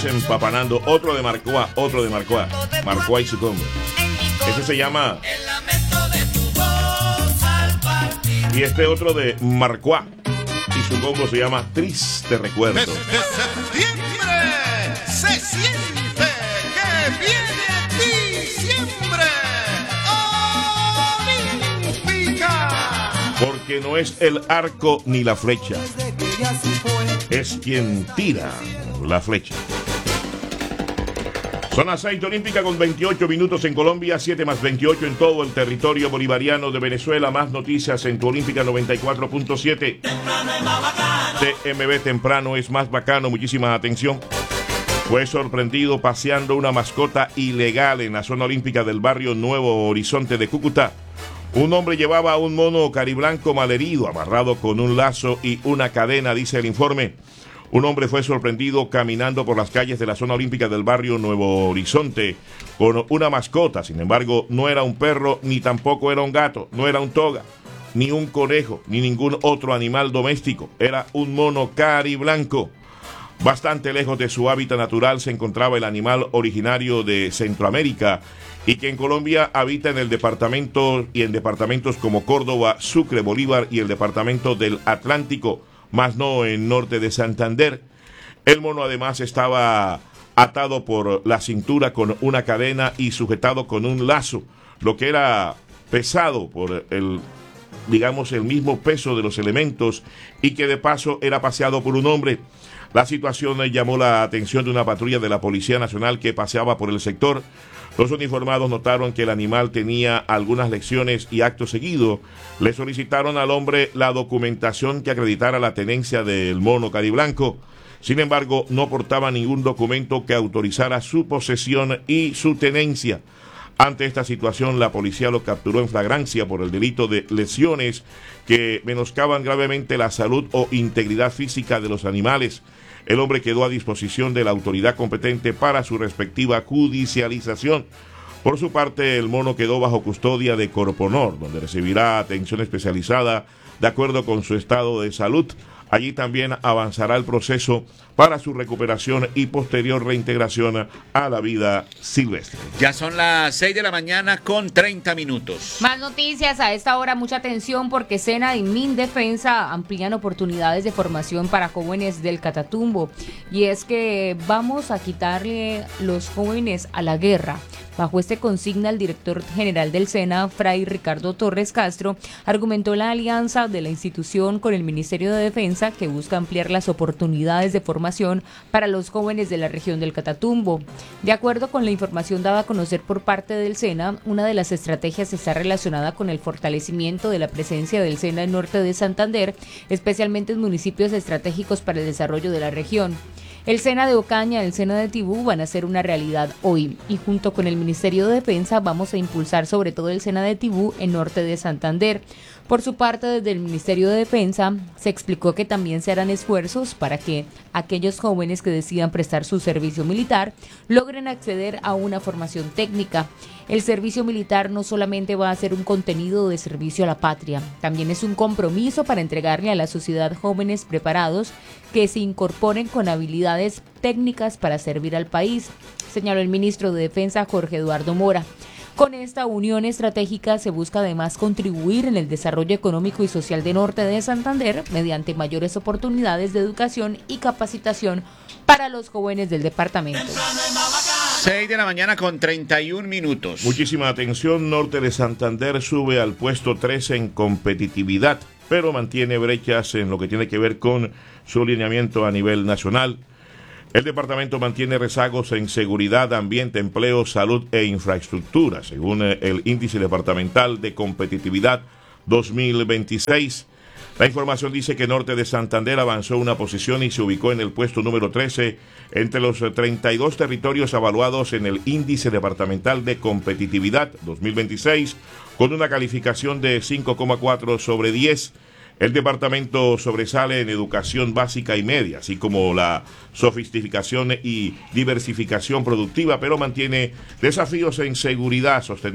dicen Papanando, otro de Marcoa, Marcoa y su combo. Ese se llama... Y este otro de Marcoa y su combo se llama Triste Recuerdo. Desde septiembre se siente que viene diciembre. Olímpica. Porque no es el arco ni la flecha, es quien tira la flecha. Son las 6 Olímpica con 28 minutos en Colombia, 7 más 28 en todo el territorio bolivariano de Venezuela. Más noticias en tu Olímpica 94.7. TMB temprano es más bacano, muchísima atención. Fue sorprendido paseando una mascota ilegal en la zona olímpica del barrio Nuevo Horizonte de Cúcuta. Un hombre llevaba un mono cariblanco malherido, amarrado con un lazo y una cadena, dice el informe. Un hombre fue sorprendido caminando por las calles de la zona olímpica del barrio Nuevo Horizonte con una mascota. Sin embargo, no era un perro, ni tampoco era un gato, no era un toga, ni un conejo, ni ningún otro animal doméstico. Era un mono cariblanco. Bastante lejos de su hábitat natural se encontraba el animal originario de Centroamérica y que en Colombia habita en el departamento y en departamentos como Córdoba, Sucre, Bolívar y el departamento del Atlántico, más no en norte de Santander. El mono además estaba atado por la cintura con una cadena y sujetado con un lazo, lo que era pesado por el mismo peso de los elementos y que de paso era paseado por un hombre. La situación llamó la atención de una patrulla de la Policía Nacional que paseaba por el sector. Los uniformados notaron que el animal tenía algunas lesiones y acto seguido le solicitaron al hombre la documentación que acreditara la tenencia del mono cariblanco. Sin embargo, no portaba ningún documento que autorizara su posesión y su tenencia. Ante esta situación, la policía lo capturó en flagrancia por el delito de lesiones que menoscaban gravemente la salud o integridad física de los animales. El hombre quedó a disposición de la autoridad competente para su respectiva judicialización. Por su parte, el mono quedó bajo custodia de Corponor, donde recibirá atención especializada de acuerdo con su estado de salud. Allí también avanzará el proceso para su recuperación y posterior reintegración a la vida silvestre. Ya son las 6 de la mañana con 30 minutos. Más noticias a esta hora, mucha atención porque SENA y Mindefensa amplían oportunidades de formación para jóvenes del Catatumbo. Y es que vamos a quitarle los jóvenes a la guerra. Bajo este consigna, el director general del SENA, Fray Ricardo Torres Castro, argumentó la alianza de la institución con el Ministerio de Defensa que busca ampliar las oportunidades de formación para los jóvenes de la región del Catatumbo. De acuerdo con la información dada a conocer por parte del SENA, una de las estrategias está relacionada con el fortalecimiento de la presencia del SENA en norte de Santander, especialmente en municipios estratégicos para el desarrollo de la región. El SENA de Ocaña y el SENA de Tibú van a ser una realidad hoy y junto con el Ministerio de Defensa vamos a impulsar sobre todo el SENA de Tibú en norte de Santander. Por su parte, desde el Ministerio de Defensa se explicó que también se harán esfuerzos para que aquellos jóvenes que decidan prestar su servicio militar logren acceder a una formación técnica. El servicio militar no solamente va a ser un contenido de servicio a la patria, también es un compromiso para entregarle a la sociedad jóvenes preparados que se incorporen con habilidades técnicas para servir al país, señaló el ministro de Defensa Jorge Eduardo Mora. Con esta unión estratégica se busca además contribuir en el desarrollo económico y social de norte de Santander mediante mayores oportunidades de educación y capacitación para los jóvenes del departamento. 6 de la mañana con 31 minutos. Muchísima atención, norte de Santander sube al puesto 13 en competitividad, pero mantiene brechas en lo que tiene que ver con su alineamiento a nivel nacional. El departamento mantiene rezagos en seguridad, ambiente, empleo, salud e infraestructura, según el Índice Departamental de Competitividad 2026. La información dice que Norte de Santander avanzó una posición y se ubicó en el puesto número 13 entre los 32 territorios evaluados en el Índice Departamental de Competitividad 2026, con una calificación de 5,4 sobre 10. El departamento sobresale en educación básica y media, así como la sofisticación y diversificación productiva, pero mantiene desafíos en seguridad, sostenibilidad